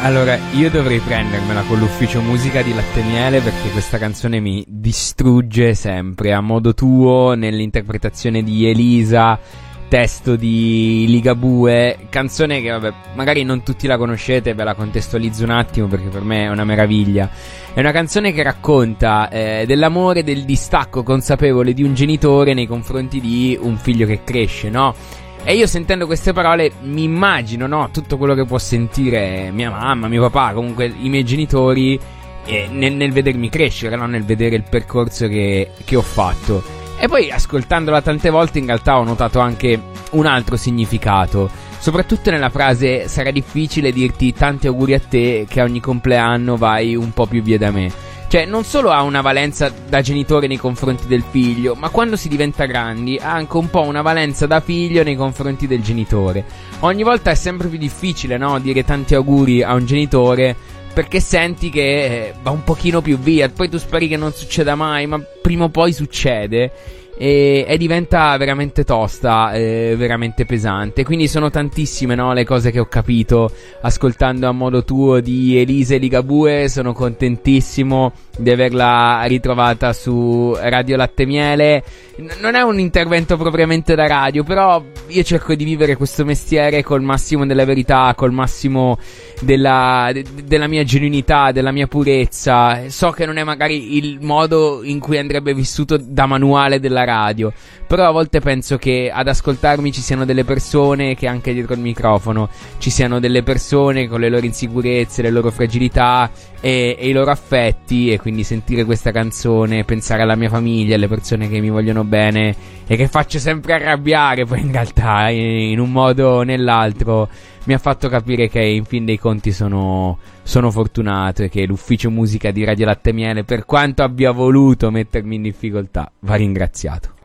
Allora, io dovrei prendermela con l'ufficio musica di Latte e Miele, perché questa canzone mi distrugge sempre, a modo tuo, nell'interpretazione di Elisa, testo di Ligabue, canzone che vabbè, magari non tutti la conoscete, ve la contestualizzo un attimo perché per me è una meraviglia. È una canzone che racconta dell'amore, del distacco consapevole di un genitore nei confronti di un figlio che cresce, no? E io sentendo queste parole mi immagino, no, tutto quello che può sentire mia mamma, mio papà, comunque i miei genitori nel vedermi crescere, no? Nel vedere il percorso che ho fatto. E poi ascoltandola tante volte in realtà ho notato anche un altro significato, soprattutto nella frase sarà difficile dirti tanti auguri a te che a ogni compleanno vai un po' più via da me. Cioè, non solo ha una valenza da genitore nei confronti del figlio, ma quando si diventa grandi ha anche un po' una valenza da figlio nei confronti del genitore. Ogni volta è sempre più difficile, no, dire tanti auguri a un genitore, perché senti che va un pochino più via. Poi tu speri che non succeda mai, ma prima o poi succede. E diventa veramente tosta, veramente pesante. Quindi sono tantissime, no, le cose che ho capito ascoltando A modo tuo di Elisa e Ligabue. Sono contentissimo di averla ritrovata su Radio Latte e Miele. Non è un intervento propriamente da radio, però io cerco di vivere questo mestiere col massimo della verità, col massimo della mia genuinità, della mia purezza. So che non è magari il modo in cui andrebbe vissuto da manuale della radio, però a volte penso che ad ascoltarmi ci siano delle persone che anche dietro il microfono ci siano delle persone con le loro insicurezze, le loro fragilità e i loro affetti, e quindi sentire questa canzone, pensare alla mia famiglia, alle persone che mi vogliono bene e che faccio sempre arrabbiare, poi in realtà in un modo o nell'altro mi ha fatto capire che in fin dei conti sono fortunato, e che l'ufficio musica di Radio Latte e Miele, per quanto abbia voluto mettermi in difficoltà, va ringraziato.